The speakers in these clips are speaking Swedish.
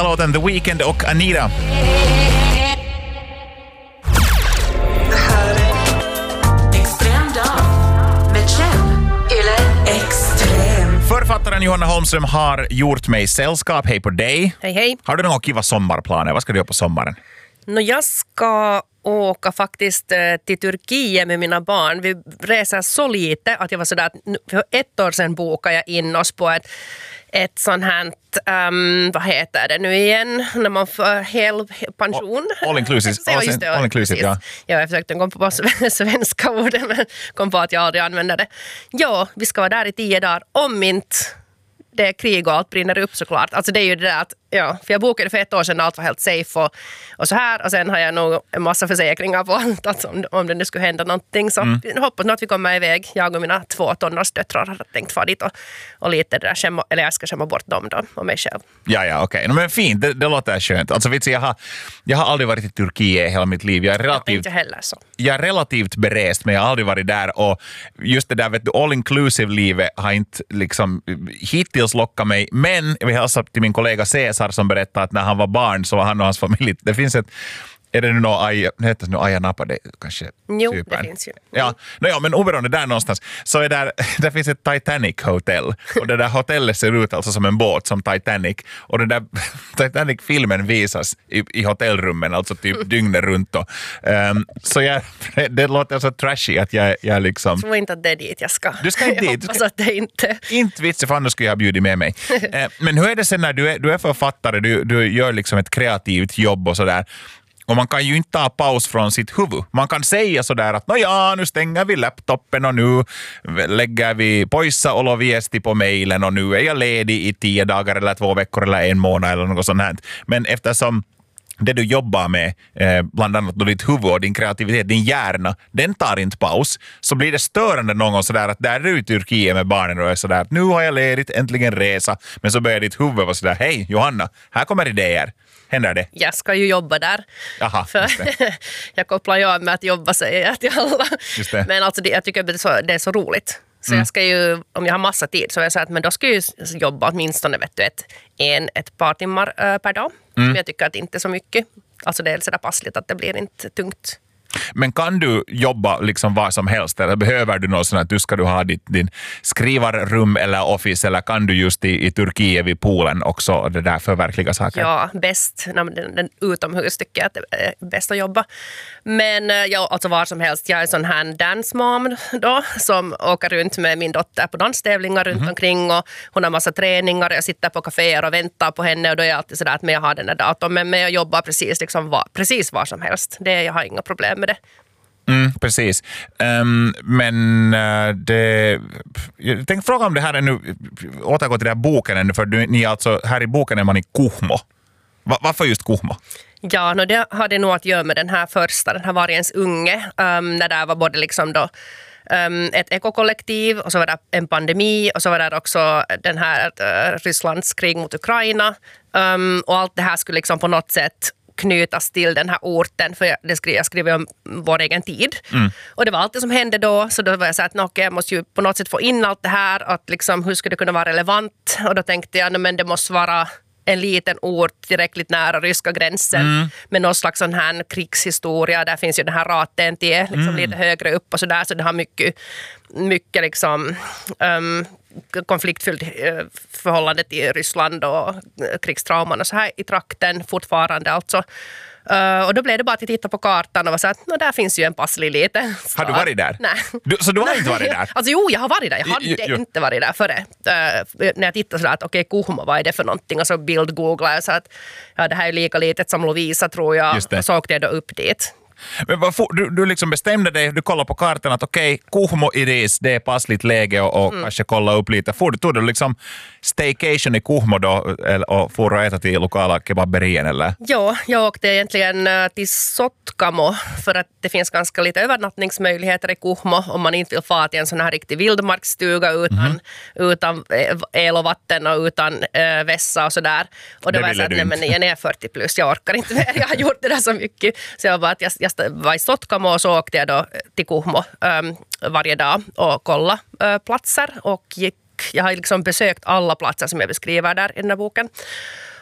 heta låten The Weeknd och Anita. Det här är Extrem dag med Kjell. Yle Extrem. Författaren Johanna Holmström har gjort mig sällskap. Hej på dig. Hej, hej. Har du några kiva sommarplaner? Vad ska du göra på sommaren? Jag ska åka faktiskt till Turkiet med mina barn. Vi reser så lite att jag var sådär att för 1 år sedan bokade jag in oss på ett sånt här, vad heter det nu igen, när man får hel pension. All inclusive. All inclusive, ja. Jag försökte komma på svenska orden men kom på att jag aldrig använder det. Ja, vi ska vara där i 10 dagar om inte det är krig och allt brinner upp såklart. Alltså det är ju det där att, ja, för jag bokade för 1 år sedan allt var helt safe och så här. Och sen har jag nog en massa försäkringar på allt. Alltså om det nu skulle hända någonting. Så jag hoppas nog att vi kommer iväg. Jag och mina 2 tonårsdöttrar har tänkt fara dit och lite där eller jag ska skämma bort dem då och mig själv. Ja, okej. Men fint, det låter skönt. Alltså vet du, jag har aldrig varit i Turkiet hela mitt liv. Jag är relativt berest, men jag har aldrig varit där. Och just det där, vet du, all inclusive-livet har inte liksom hittills lockat mig. Men jag vill hälsa till min kollega Cesar som berättade att när han var barn så var han och hans familj. Det finns är det nu något Ayia Napa det kanske? Jo, typen. det finns ju. Ja, men oberoende där någonstans så är där finns ett Titanic Hotel och det där hotellet ser ut alltså som en båt som Titanic och den där Titanic-filmen visas i hotellrummen alltså typ dygnet runt då. Så det låter så trashy att jag liksom... Jag tror inte att det är dit jag ska. Du ska inte dit. Jag hoppas att det inte... Inte vitsigt, för annars skulle jag ha bjudit med mig. Men hur är det sen när du är författare, du gör liksom ett kreativt jobb och sådär. Och man kan ju inte ta paus från sitt huvud. Man kan säga sådär att nu stänger vi laptopen och nu lägger vi poissa oloviesti på mejlen och nu är jag ledig i 10 dagar eller 2 veckor eller 1 månad eller något sånt här. Men eftersom det du jobbar med, bland annat då ditt huvud och din kreativitet, din hjärna, den tar inte paus, så blir det störande någon gång sådär att där är du i Turkiet med barnen och är sådär att nu har jag ledigt, äntligen resa, men så börjar ditt huvud vara sådär, hej Johanna, här kommer idéer. Händer det? Jag ska ju jobba där. Aha, för jag kopplar ju av med att jobba, säger jag till alla. Just det. Men alltså jag tycker det är så roligt. Så jag ska ju, om jag har massa tid så jag säger att men då ska jag ju jobba åtminstone ett par timmar per dag. Men jag tycker att det inte är så mycket. Alltså det är så där passligt att det blir inte tungt. Men kan du jobba liksom vad som helst eller behöver du något sånt att du ha din skrivarrum eller office eller kan du just i Turkiet vid poolen också det där förverkliga saker? Ja, bäst. Den utomhus tycker jag att det är bäst att jobba. Men ja, alltså var som helst. Jag är en sån här dance mom då som åker runt med min dotter på danstävlingar runt omkring och hon har massa träningar och jag sitter på kaféer och väntar på henne och då är jag alltid sådär att jag har den här datorn men jag jobbar precis var som helst. Jag har inga problem med det. Precis. Men jag tänkte fråga om det här är nu, återgå till den här boken ännu, för ni alltså, här i boken är man i Kuhmo. Varför just Kuhmo? Ja, det hade nog att göra med den här vargens unge, när det var både liksom då ett ekokollektiv och så var det en pandemi och så var det också den här Rysslands krig mot Ukraina och allt det här skulle liksom på något sätt knytas till den här orten för jag skriver om vår egen tid. Och det var allt det som hände då så då var jag så att jag måste ju på något sätt få in allt det här att liksom, hur skulle det kunna vara relevant och då tänkte jag men det måste vara en liten ort tillräckligt nära ryska gränsen med någon slags sån här krigshistoria. Där finns ju den här Ratentie liksom lite högre upp och sådär så det har mycket liksom konfliktfyllt förhållande till Ryssland och krigstrauman och så här i trakten fortfarande alltså. Och då blev det bara att titta på kartan och var så att där finns ju en passlig liten stad. Har du varit där? Nej. Så du har inte varit där? Alltså jo, jag har varit där. Jag hade inte varit där före. När jag tittade så där att okej, Kuhmo, vad är det för någonting? Och så bildgooglade jag så att det här är lika litet som Lovisa tror jag. Och så åkte jag då upp dit. Men du liksom bestämde dig, du kollade på kartan att okej, Kuhmo Iris, det är passligt läge och kanske kolla upp lite. Tog du liksom staycation i Kuhmo då och får äta till lokala kebaberien eller? Ja, jag åkte egentligen till Sotkamo för att det finns ganska lite övernattningsmöjligheter i Kuhmo om man inte vill fara till en sån här riktig vildmarksstuga utan el och vatten och utan vässa och sådär. Och det var så att nej, men jag är 40 plus, jag orkar inte mer, jag har gjort det där så mycket. Så jag bara att jag var i Sotkamo och så åkte jag då till Kuhmo varje dag och kolla platser och jag har liksom besökt alla platser som jag beskriver där i den här boken.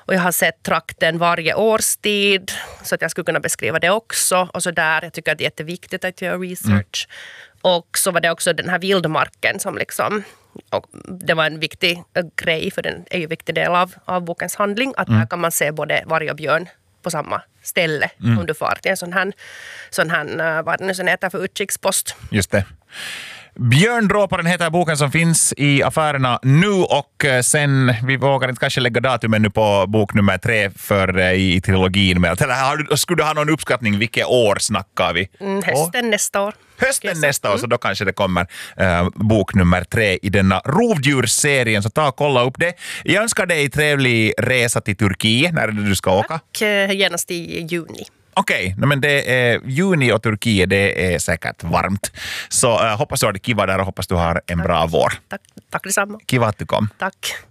Och jag har sett trakten varje årstid så att jag skulle kunna beskriva det också. Och så där, jag tycker att det är jätteviktigt att göra research. Och så var det också den här vildmarken som liksom, och det var en viktig grej, för den är ju en viktig del av bokens handling, att där kan man se både varg och björn på samma ställe om du far till en sån här vad det nu sen heter för utkikspost. Just det. Björndråparen heter boken som finns i affärerna nu, och sen, vi vågar inte kanske lägga datumen nu på bok nummer 3 för i trilogin, men skulle du ha någon uppskattning, vilket år snackar vi? Hösten nästa år. Hösten nästa år, så då kanske det kommer bok nummer 3 i denna rovdjursserien, så ta och kolla upp det. Jag önskar dig trevlig resa till Turkiet när du ska åka. Tack, genast i juni. Okej, men det är juni och Turkiet, det är säkert varmt. Så hoppas du har det kiva där och hoppas du har en bra vår. Tack detsamma. Kiva att du kom. Tack.